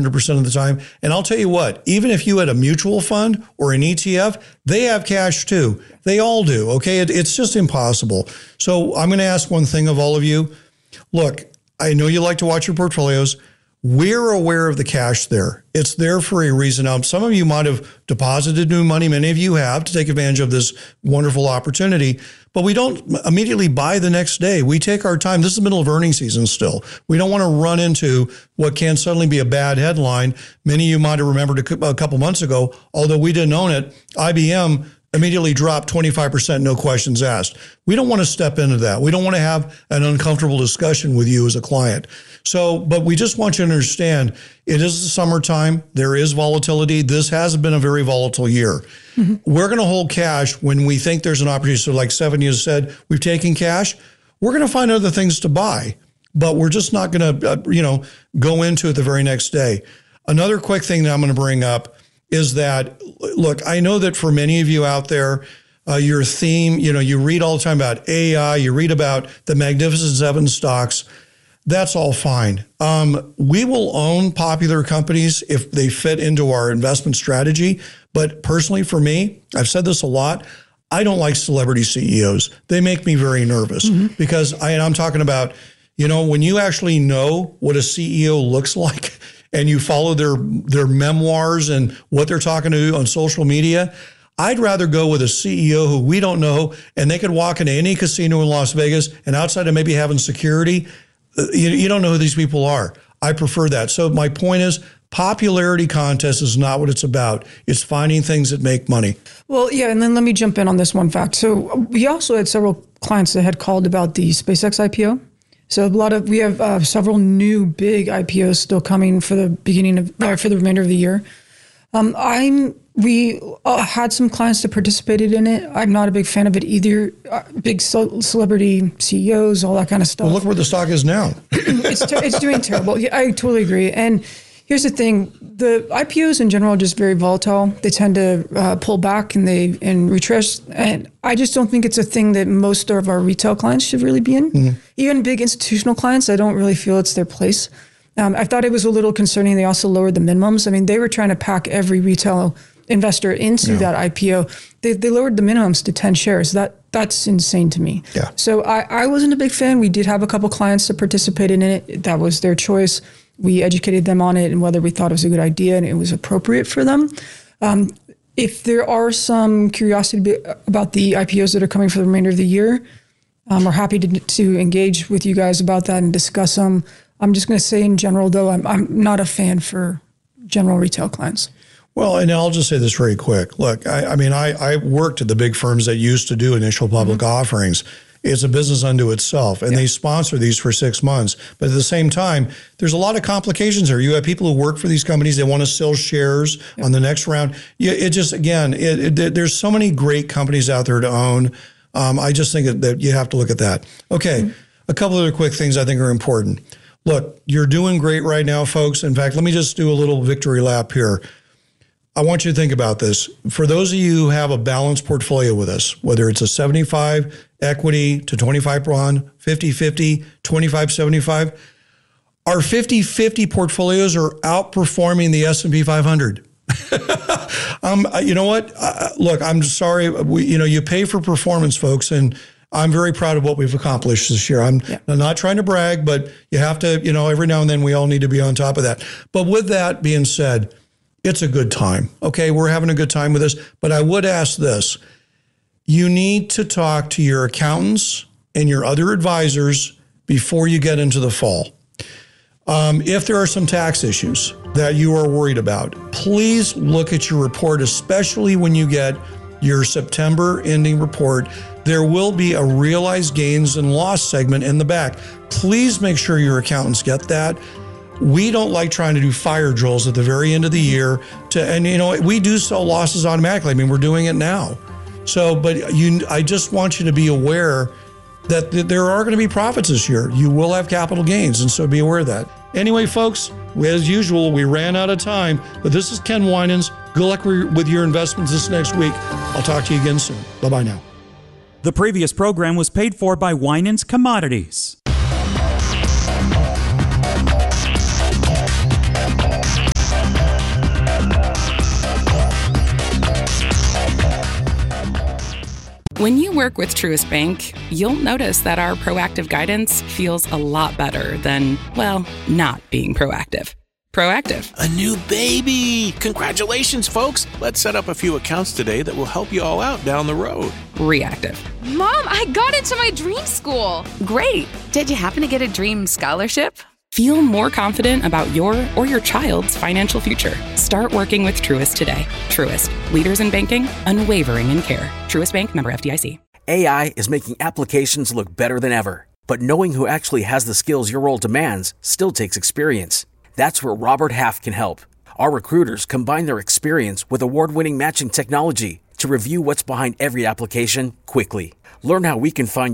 100% of the time. And I'll tell you what, even if you had a mutual fund or an ETF, they have cash too. They all do. Okay. It's just impossible. So I'm going to ask one thing of all of you. Look, I know you like to watch your portfolios. We're aware of the cash there. It's there for a reason. Now, some of you might have deposited new money. Many of you have to take advantage of this wonderful opportunity, but we don't immediately buy the next day. We take our time. This is the middle of earnings season still. We don't want to run into what can suddenly be a bad headline. Many of you might have remembered a couple months ago, although we didn't own it, IBM immediately dropped 25%, no questions asked. We don't want to step into that. We don't want to have an uncomfortable discussion with you as a client. So, but we just want you to understand, it is the summertime. There is volatility. This has been a very volatile year. Mm-hmm. We're going to hold cash when we think there's an opportunity. So like Stephanie has said, we've taken cash. We're going to find other things to buy, but we're just not going to, go into it the very next day. Another quick thing that I'm going to bring up is that, look, I know that for many of you out there, your theme, you read all the time about AI, you read about the Magnificent Seven stocks. That's all fine. We will own popular companies if they fit into our investment strategy. But personally, for me, I've said this a lot, I don't like celebrity CEOs. They make me very nervous because I'm talking about, when you actually know what a CEO looks like, and you follow their memoirs and what they're talking to on social media, I'd rather go with a CEO who we don't know, and they could walk into any casino in Las Vegas, and outside of maybe having security, you don't know who these people are. I prefer that. So my point is, popularity contest is not what it's about. It's finding things that make money. Well, yeah, and then let me jump in on this one fact. So we also had several clients that had called about the SpaceX IPO. So we have several new big IPOs still coming for the for the remainder of the year. We had some clients that participated in it. I'm not a big fan of it either. Big celebrity CEOs, all that kind of stuff. Well, look where the stock is now. It's doing terrible. Yeah, I totally agree. And here's the thing: the IPOs in general are just very volatile. They tend to pull back and retrace. And I just don't think it's a thing that most of our retail clients should really be in. Mm-hmm. Even big institutional clients, I don't really feel it's their place. I thought it was a little concerning. They also lowered the minimums. I mean, they were trying to pack every retail investor into that IPO. They lowered the minimums to 10 shares. That's insane to me. Yeah. So I wasn't a big fan. We did have a couple clients that participated in it. That was their choice. We educated them on it and whether we thought it was a good idea and it was appropriate for them. If there are some curiosity about the IPOs that are coming for the remainder of the year, we're happy to engage with you guys about that and discuss them. I'm just going to say in general, though, I'm not a fan for general retail clients. Well, and I'll just say this very quick. Look, I worked at the big firms that used to do initial public offerings. It's a business unto itself, and they sponsor these for 6 months. But at the same time, there's a lot of complications here. You have people who work for these companies. They want to sell shares on the next round. There's so many great companies out there to own. I just think that you have to look at that. Okay, a couple other quick things I think are important. Look, you're doing great right now, folks. In fact, let me just do a little victory lap here. I want you to think about this. For those of you who have a balanced portfolio with us, whether it's a 75 equity to 25 bond, 50-50, 25-75, our 50-50 portfolios are outperforming the S&P 500. You know what? Look, I'm sorry. You pay for performance, folks, and I'm very proud of what we've accomplished this year. I'm not trying to brag, but you have to, every now and then we all need to be on top of that. But with that being said, it's a good time. Okay, we're having a good time with this. But I would ask this. You need to talk to your accountants and your other advisors before you get into the fall. If there are some tax issues that you are worried about, please look at your report, especially when you get your September ending report. There will be a realized gains and loss segment in the back. Please make sure your accountants get that. We don't like trying to do fire drills at the very end of the year we do sell losses automatically. I mean, we're doing it now. So, I just want you to be aware that there are going to be profits this year. You will have capital gains, and so be aware of that. Anyway, folks, as usual, we ran out of time, but this is Ken Winans. Good luck with your investments this next week. I'll talk to you again soon. Bye-bye now. The previous program was paid for by Winans Commodities. When you work with Truist Bank, you'll notice that our proactive guidance feels a lot better than, well, not being proactive. Proactive. A new baby! Congratulations, folks! Let's set up a few accounts today that will help you all out down the road. Reactive. Mom, I got into my dream school. Great. Did you happen to get a dream scholarship? Feel more confident about your or your child's financial future. Start working with Truist today. Truist, leaders in banking, unwavering in care. Truist Bank, member FDIC. AI is making applications look better than ever. But knowing who actually has the skills your role demands still takes experience. That's where Robert Half can help. Our recruiters combine their experience with award-winning matching technology to review what's behind every application quickly. Learn how we can find